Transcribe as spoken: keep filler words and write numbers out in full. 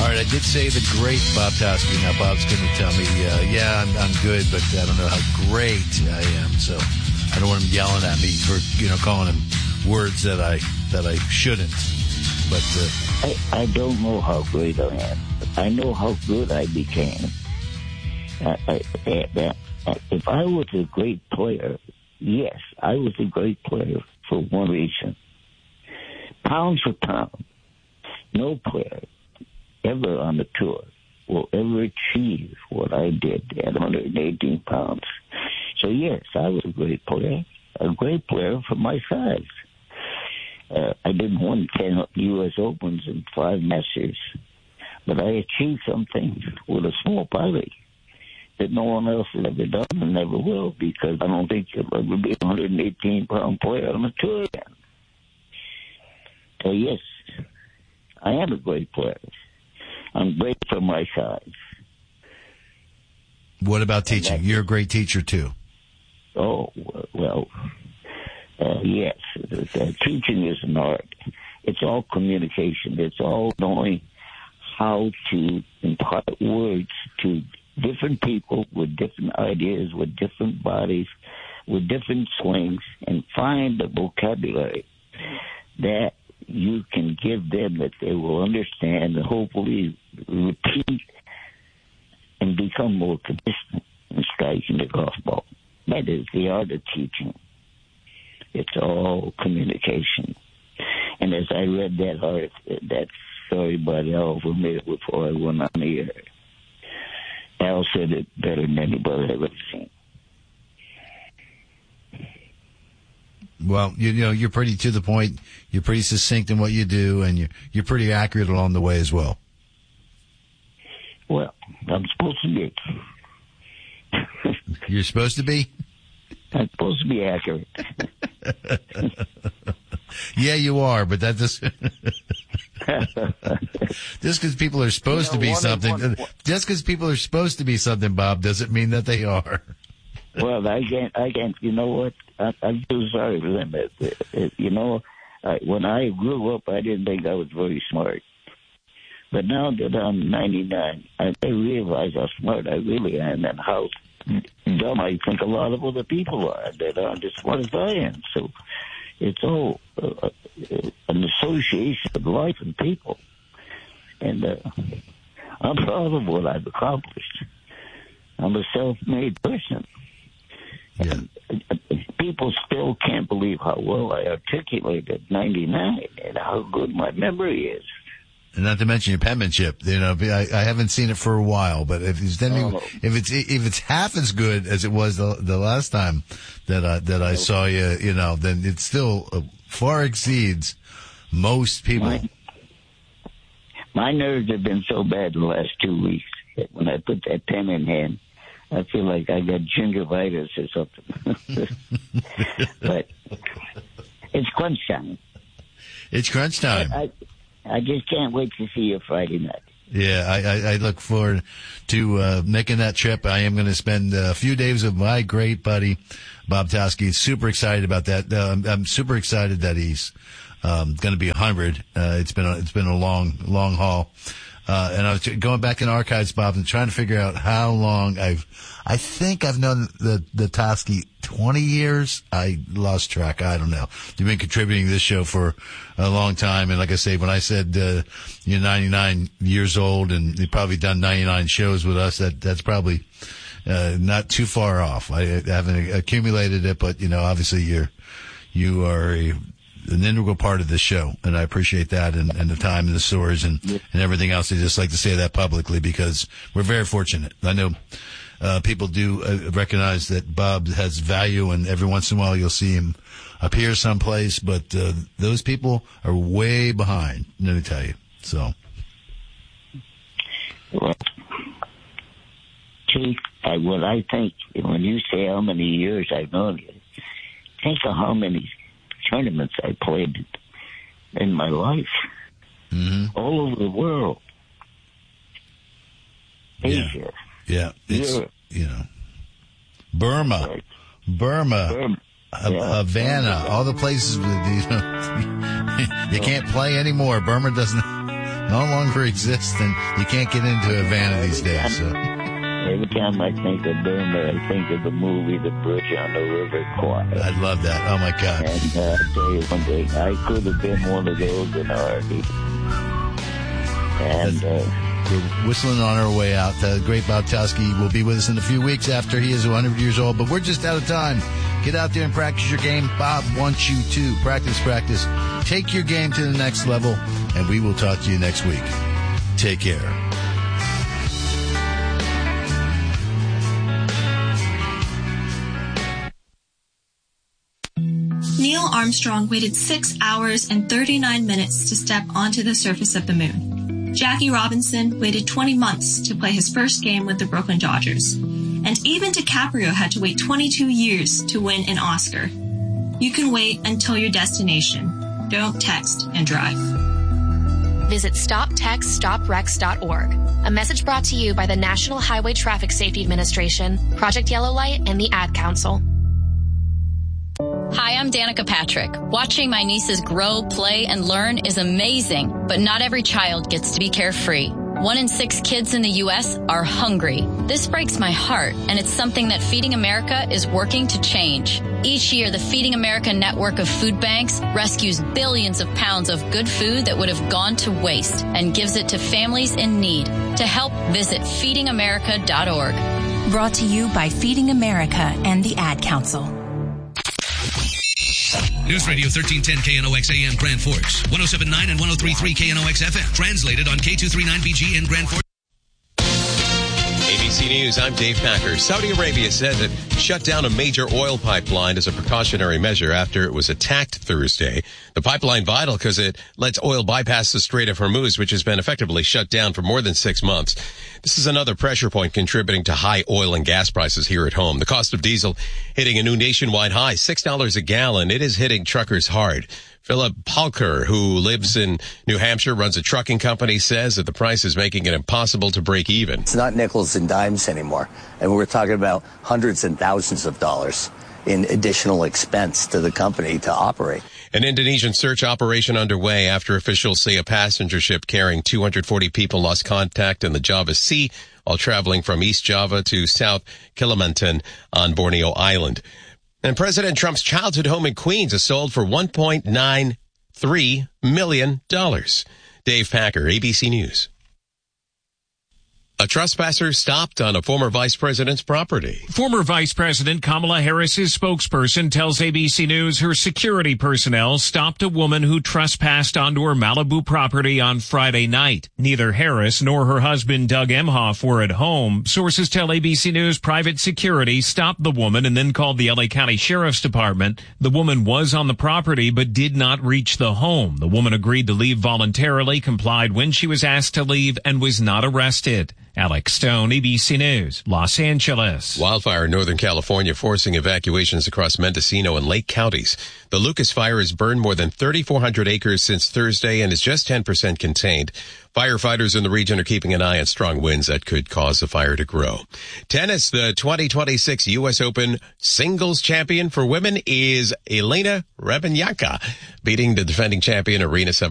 right, I did say the great Bob Toski. Now, Bob's going to tell me, uh, yeah, I'm, I'm good, but I don't know how great I am. So I don't want him yelling at me for, you know, calling him words that I that I shouldn't. But uh, I, I don't know how great I am. I know how good I became. I, I, I, I, if I was a great player, yes, I was a great player for one reason. Pound for pound, no player ever on the tour will ever achieve what I did at one hundred eighteen pounds. So, yes, I was a great player, a great player for my size. Uh, I didn't win ten U S Opens and five Masters, but I achieved something with a small body that no one else has ever done and never will, because I don't think you'll ever be a one hundred eighteen pound player on the tour again. So, yes, I am a great player. I'm great for my size. What about teaching? You're a great teacher, too. Oh, well, uh, yes. Uh, teaching is an art. It's all communication. It's all knowing how to impart words to different people with different ideas, with different bodies, with different swings, and find the vocabulary that you can give them that they will understand and hopefully repeat and become more consistent in striking the golf ball. That is the art of teaching. It's all communication. And as I read that art, that story by Al Vermeer before I went on the air, Al said it better than anybody I've ever seen. Well, you, you know, you're pretty to the point. You're pretty succinct in what you do, and you're, you're pretty accurate along the way as well. Well, I'm supposed to be. You're supposed to be? I'm supposed to be accurate. Yeah, you are, but that just just because people are supposed you know, to be something, one, one, just because people are supposed to be something, Bob, doesn't mean that they are. Well, I can't. I can't. You know what? I, I'm too sorry for them. It, it, it, you know, I, when I grew up, I didn't think I was very smart. But now that I'm ninety-nine, I, I realize how smart I really am and how dumb I think a lot of other people are that aren't as smart as I am. So it's all uh, an association of life and people. And uh, I'm proud of what I've accomplished. I'm a self-made person. Yeah. And people still can't believe how well I articulate at ninety-nine and how good my memory is. And not to mention your penmanship. You know, I, I haven't seen it for a while, but if it's then oh. if it's if it's half as good as it was the, the last time that I, that I saw you, you know, then it still far exceeds most people. My, my nerves have been so bad the last two weeks that when I put that pen in hand, I feel like I got gingivitis or something. But it's crunch time. It's crunch time. I, I, I just can't wait to see you Friday night. Yeah, I, I, I look forward to uh, making that trip. I am going to spend a few days with my great buddy, Bob Toski. Super excited about that. Uh, I'm, I'm super excited that he's um, going to be one hundred. Uh, it's been a, it's been a long, long haul. Uh, and I was going back in archives, Bob, and trying to figure out how long I've, I think I've known the, the Toski twenty years. I lost track. I don't know. You've been contributing to this show for a long time. And like I say, when I said, uh, you're ninety-nine years old and you've probably done ninety-nine shows with us, that, that's probably, uh, not too far off. I haven't accumulated it, but you know, obviously you're, you are a, an integral part of this show, and I appreciate that, and, and the time and the stories and, and everything else. I just like to say that publicly because we're very fortunate. I know uh, people do uh, recognize that Bob has value, and every once in a while you'll see him appear someplace, but uh, those people are way behind, let me tell you. So, well, Chief, I, what I think, when you say how many years I've known you, think of how many tournaments I played in my life, mm-hmm. all over the world, Asia, yeah, yeah. It's, Europe, you know, Burma, right. Burma, Burma. Ha- Yeah. Havana, all the places with you know, you can't play anymore. Burma doesn't no longer exists, and you can't get into Havana these days. So. Every time I think of Burma, I think of the movie The Bridge on the River Kwai. I love that. Oh, my God. And uh, I'll tell you one thing, I could have been one of those in Army. And uh, we're whistling on our way out. The great Bob Towski will be with us in a few weeks after he is one hundred years old, but we're just out of time. Get out there and practice your game. Bob wants you to. Practice, practice. Take your game to the next level, and we will talk to you next week. Take care. Neil Armstrong waited six hours and thirty-nine minutes to step onto the surface of the moon. Jackie Robinson waited twenty months to play his first game with the Brooklyn Dodgers. And even DiCaprio had to wait twenty-two years to win an Oscar. You can wait until your destination. Don't text and drive. Visit stop text stop wrecks dot org. A message brought to you by the National Highway Traffic Safety Administration, Project Yellow Light, and the Ad Council. Hi, I'm Danica Patrick. Watching my nieces grow, play, and learn is amazing, but not every child gets to be carefree. One in six kids in the U S are hungry. This breaks my heart, and it's something that Feeding America is working to change. Each year, the Feeding America network of food banks rescues billions of pounds of good food that would have gone to waste and gives it to families in need. To help, visit feeding america dot org. Brought to you by Feeding America and the Ad Council. News Radio thirteen ten K N O X A M Grand Forks, one oh seven point nine and one oh three point three K N O X F M. Translated on K two thirty-nine B G in Grand Forks. A B C News, I'm Dave Packer. Saudi Arabia said it shut down a major oil pipeline as a precautionary measure after it was attacked Thursday. The pipeline vital because it lets oil bypass the Strait of Hormuz, which has been effectively shut down for more than six months. This is another pressure point contributing to high oil and gas prices here at home. The cost of diesel hitting a new nationwide high, six dollars a gallon. It is hitting truckers hard. Philip Palker, who lives in New Hampshire, runs a trucking company, says that the price is making it impossible to break even. It's not nickels and dimes anymore, and we're talking about hundreds and thousands of dollars in additional expense to the company to operate. An Indonesian search operation underway after officials say a passenger ship carrying two hundred forty people lost contact in the Java Sea while traveling from East Java to South Kalimantan on Borneo Island. And President Trump's childhood home in Queens is sold for one point nine three million dollars. Dave Packer, A B C News. A trespasser stopped on a former vice president's property. Former Vice President Kamala Harris's spokesperson tells A B C News her security personnel stopped a woman who trespassed onto her Malibu property on Friday night. Neither Harris nor her husband Doug Emhoff were at home. Sources tell A B C News private security stopped the woman and then called the L A County Sheriff's Department. The woman was on the property but did not reach the home. The woman agreed to leave voluntarily, complied when she was asked to leave, and was not arrested. Alex Stone, A B C News, Los Angeles. Wildfire in Northern California forcing evacuations across Mendocino and Lake counties. The Lucas Fire has burned more than thirty-four hundred acres since Thursday and is just ten percent contained. Firefighters in the region are keeping an eye on strong winds that could cause the fire to grow. Tennis, the twenty twenty-six U S Open singles champion for women is Elena Rybakina, beating the defending champion Aryna Sabalenka.